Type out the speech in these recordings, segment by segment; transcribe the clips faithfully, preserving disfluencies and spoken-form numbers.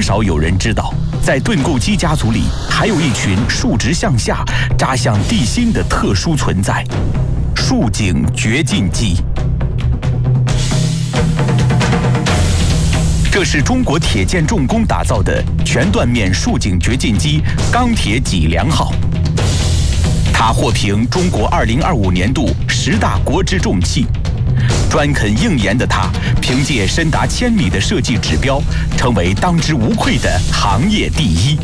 很少有人知道，在盾构机家族里，还有一群竖直向下、扎向地心的特殊存在——竖井掘进机。这是中国铁建重工打造的全断面竖井掘进机钢铁脊梁号。它获评中国二零二五年度十大国之重器。专肯硬研的它，凭借深达千米的设计指标，成为当之无愧的行业第一。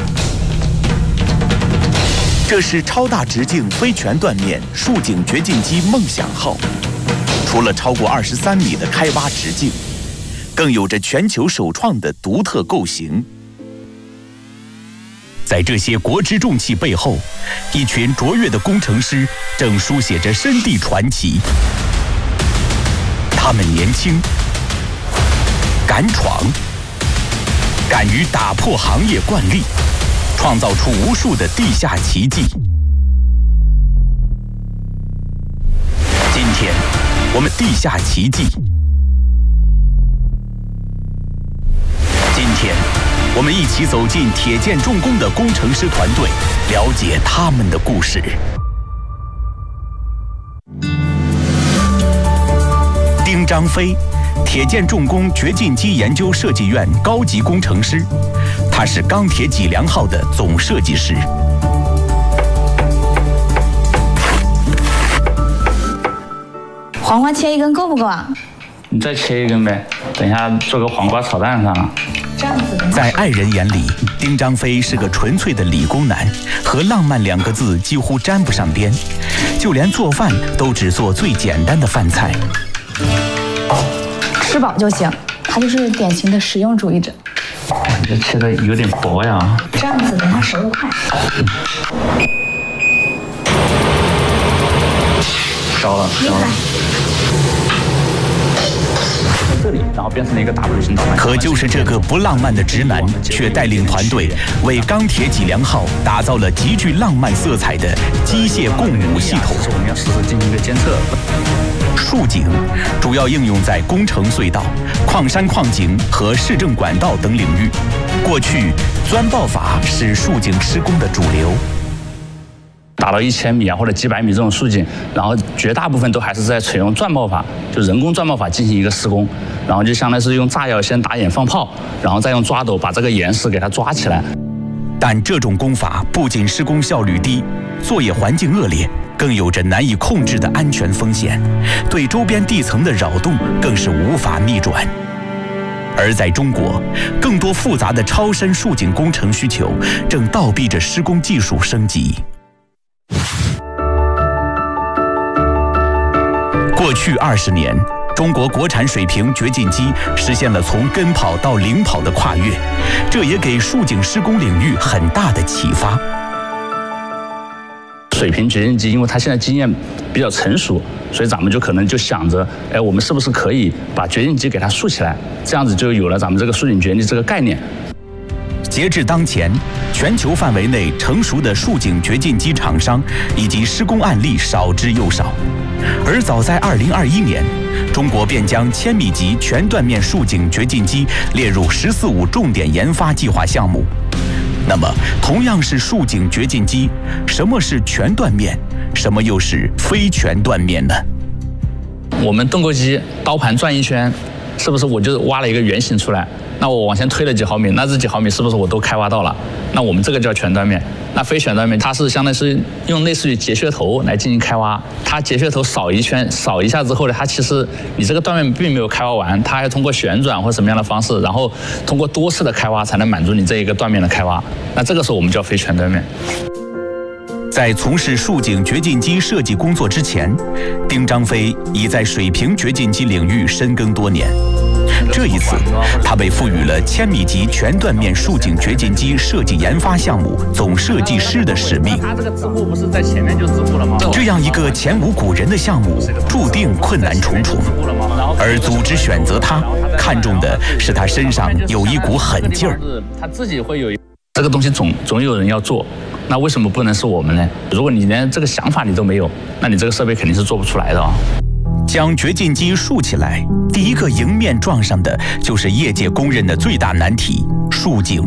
这是超大直径非全断面竖井掘进机梦想号，除了超过二十三米的开挖直径，更有着全球首创的独特构型。在这些国之重器背后，一群卓越的工程师正书写着深地传奇。他们年轻，敢闯，敢于打破行业惯例，创造出无数的地下奇迹。今天，我们地下奇迹。今天，我们一起走进铁建重工的工程师团队，了解他们的故事。丁张飞，铁建重工掘进机研究设计院高级工程师，他是钢铁脊梁号的总设计师。 黄瓜切一根够不够啊？ 你再切一根呗，等一下做个黄瓜炒蛋算了。 这样子的。 在爱人眼里，丁张飞是个纯粹的理工男，和浪漫两个字几乎沾不上边，就连做饭都只做最简单的饭菜。 吃饱就行，他就是典型的实用主义者。 你这切的有点薄呀。 这样子等它熟得快。 烧了，烧了。这里，然后变成了一个 W 型导弹。 可就是这个不浪漫的直男，却带领团队为钢铁脊梁号打造了极具浪漫色彩的机械共舞系统。 我们要实时进行一个监测。 竖井主要应用在工程隧道、矿山矿井和市政管道等领域。过去，钻爆法是竖井施工的主流。 达到一千米啊或者几百米这种竖井，然后绝大部分都还是在采用钻爆法，就人工钻爆法进行一个施工，然后就相当于是用炸药先打眼放炮，然后再用抓斗把这个岩石给它抓起来。 但这种工法不仅施工效率低，作业环境恶劣，更有着难以控制的安全风险，对周边地层的扰动更是无法逆转。而在中国，更多复杂的超深竖井工程需求正倒逼着施工技术升级。过去二十年，中国国产水平掘进机实现了从跟跑到领跑的跨越，这也给竖井施工领域很大的启发。 水平掘进机，因为它现在经验比较成熟，所以咱们就可能就想着，哎，我们是不是可以把掘进机给它竖起来，这样子就有了咱们这个竖井掘进机这个概念。 截至当前，全球范围内成熟的竖井掘进机厂商以及施工案例少之又少。而早在二零二一年，中国便将千米级全断面竖井掘进机列入“十四五”重点研发计划项目。那么，同样是竖井掘进机，什么是全断面？什么又是非全断面呢？ 我们盾构机刀盘转一圈，是不是我就挖了一个圆形出来？那我往前推了几毫米，那这几毫米是不是我都开挖到了？那我们这个叫全断面。那非全断面，它是相当于是用类似于截削头来进行开挖。它截削头扫一圈，扫一下之后呢，它其实你这个断面并没有开挖完，它还要通过旋转或什么样的方式，然后通过多次的开挖才能满足你这一个断面的开挖。那这个时候我们叫非全断面。 在从事竖井掘进机设计工作之前，丁张飞已在水平掘进机领域深耕多年。这一次，他被赋予了千米级全断面竖井掘进机设计研发项目总设计师的使命。 他这个支护不是在前面就支护了吗？ 这样一个前无古人的项目，注定困难重重。而组织选择他，看重的是他身上有一股狠劲儿。 他自己会有这个东西总总有人要做，那为什么不能是我们呢？如果你连这个想法你都没有，那你这个设备肯定是做不出来的啊。 将掘进机竖起来，第一个迎面撞上的就是业界公认的最大难题——竖井